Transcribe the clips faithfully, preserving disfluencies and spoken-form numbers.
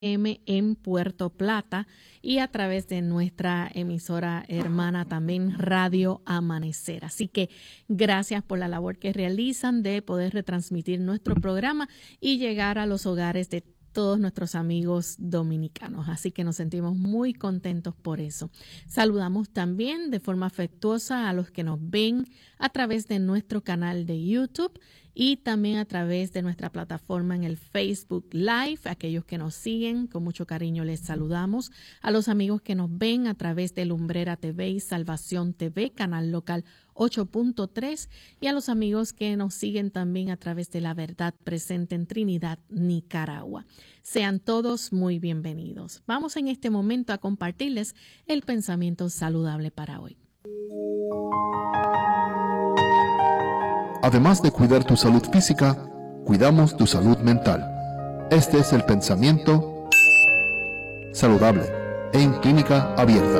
M en Puerto Plata y a través de nuestra emisora hermana también Radio Amanecer. Así que gracias por la labor que realizan de poder retransmitir nuestro programa y llegar a los hogares de todos nuestros amigos dominicanos. Así que nos sentimos muy contentos por eso. Saludamos también de forma afectuosa a los que nos ven a través de nuestro canal de YouTube y también a través de nuestra plataforma en el Facebook Live. Aquellos que nos siguen, con mucho cariño les saludamos. A los amigos que nos ven a través de Lumbrera T V y Salvación T V, canal local ocho punto tres, y a los amigos que nos siguen también a través de La Verdad Presente en Trinidad, Nicaragua. Sean todos muy bienvenidos. Vamos en este momento a compartirles el pensamiento saludable para hoy. Además de cuidar tu salud física, cuidamos tu salud mental. Este es el pensamiento saludable en Clínica Abierta.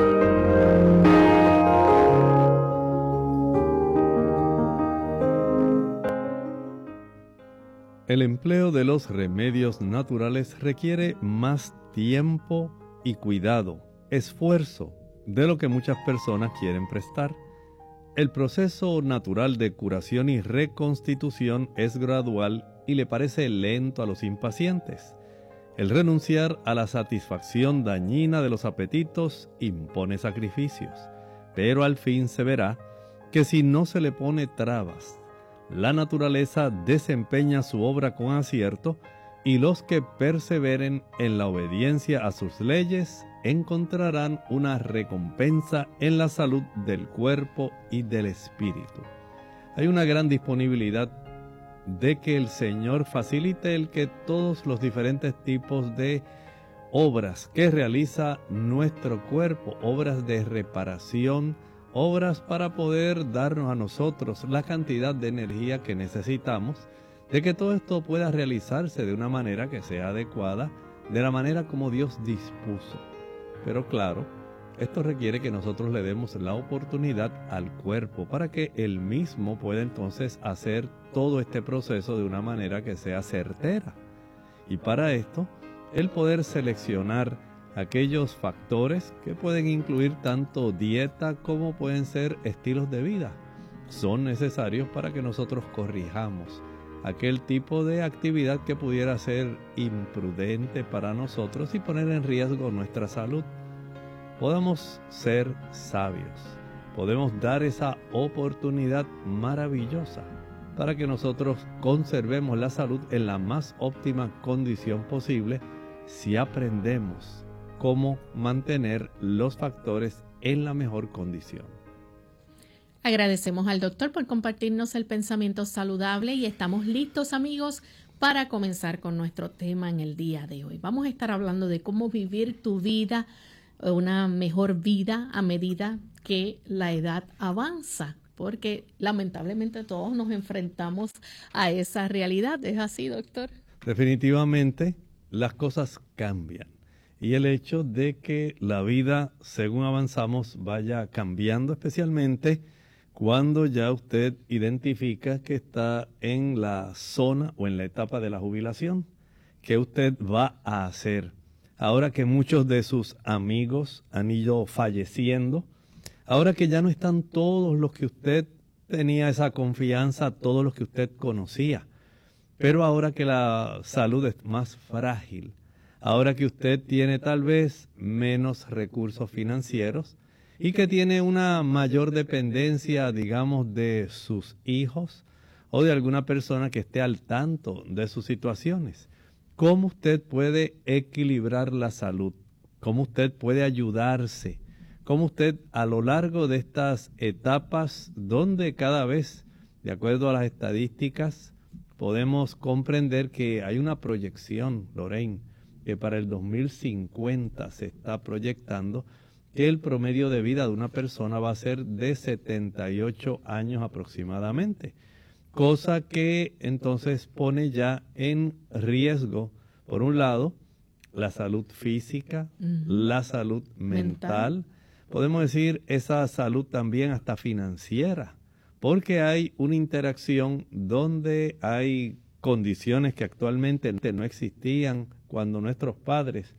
El empleo de los remedios naturales requiere más tiempo y cuidado, esfuerzo, de lo que muchas personas quieren prestar. El proceso natural de curación y reconstitución es gradual y le parece lento a los impacientes. El renunciar a la satisfacción dañina de los apetitos impone sacrificios, pero al fin se verá que si no se le pone trabas, la naturaleza desempeña su obra con acierto y los que perseveren en la obediencia a sus leyes encontrarán una recompensa en la salud del cuerpo y del espíritu. Hay una gran disponibilidad de que el Señor facilite el que todos los diferentes tipos de obras que realiza nuestro cuerpo, obras de reparación, obras para poder darnos a nosotros la cantidad de energía que necesitamos, de que todo esto pueda realizarse de una manera que sea adecuada, de la manera como Dios dispuso. Pero claro, esto requiere que nosotros le demos la oportunidad al cuerpo para que él mismo pueda entonces hacer todo este proceso de una manera que sea certera. Y para esto, el poder seleccionar aquellos factores que pueden incluir tanto dieta como pueden ser estilos de vida, son necesarios para que nosotros corrijamos aquel tipo de actividad que pudiera ser imprudente para nosotros y poner en riesgo nuestra salud. Podemos ser sabios, podemos dar esa oportunidad maravillosa para que nosotros conservemos la salud en la más óptima condición posible si aprendemos cómo mantener los factores en la mejor condición. Agradecemos al doctor por compartirnos el pensamiento saludable y estamos listos, amigos, para comenzar con nuestro tema en el día de hoy. Vamos a estar hablando de cómo vivir tu vida, una mejor vida a medida que la edad avanza, porque lamentablemente todos nos enfrentamos a esa realidad. ¿Es así, doctor? Definitivamente las cosas cambian y el hecho de que la vida, según avanzamos, vaya cambiando, especialmente cuando ya usted identifica que está en la zona o en la etapa de la jubilación. ¿Qué usted va a hacer? Ahora que muchos de sus amigos han ido falleciendo, ahora que ya no están todos los que usted tenía esa confianza, todos los que usted conocía, pero ahora que la salud es más frágil, ahora que usted tiene tal vez menos recursos financieros, y que tiene una mayor dependencia, digamos, de sus hijos o de alguna persona que esté al tanto de sus situaciones. ¿Cómo usted puede equilibrar la salud? ¿Cómo usted puede ayudarse? ¿Cómo usted a lo largo de estas etapas, donde cada vez, de acuerdo a las estadísticas, podemos comprender que hay una proyección, Lorraine, que para el dos mil cincuenta se está proyectando que el promedio de vida de una persona va a ser de setenta y ocho años aproximadamente, cosa que entonces pone ya en riesgo, por un lado, la salud física, uh-huh. la salud mental, mental, podemos decir esa salud también hasta financiera, porque hay una interacción donde hay condiciones que actualmente no existían cuando nuestros padres